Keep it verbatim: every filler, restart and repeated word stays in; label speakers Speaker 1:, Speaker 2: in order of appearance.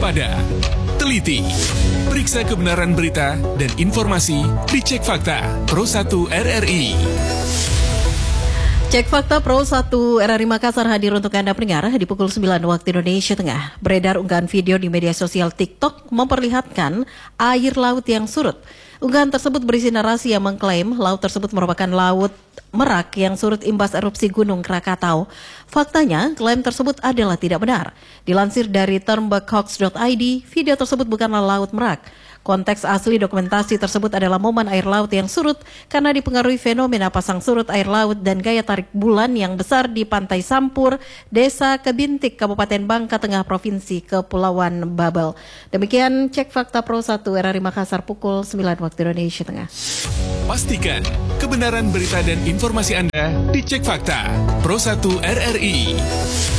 Speaker 1: waspada, teliti, periksa kebenaran berita dan informasi di Cek Fakta Pro satu R R I.
Speaker 2: Cek Fakta Pro satu R R I Makassar hadir untuk Anda pendengar di pukul sembilan waktu Indonesia Tengah. Beredar unggahan video di media sosial TikTok memperlihatkan air laut yang surut. Unggahan tersebut berisi narasi yang mengklaim laut tersebut merupakan laut Merak yang surut imbas erupsi Gunung Krakatau. Faktanya, klaim tersebut adalah tidak benar. Dilansir dari termbekhoax dot I D, video tersebut bukanlah laut Merak. Konteks asli dokumentasi tersebut adalah momen air laut yang surut karena dipengaruhi fenomena pasang surut air laut dan gaya tarik bulan yang besar di Pantai Sampur, Desa Kebintik, Kabupaten Bangka Tengah, Provinsi Kepulauan Babel. Demikian Cek Fakta Pro satu R R I Makassar pukul sembilan waktu Indonesia Tengah.
Speaker 1: Pastikan kebenaran berita dan informasi Anda di Cek Fakta Pro satu R R I.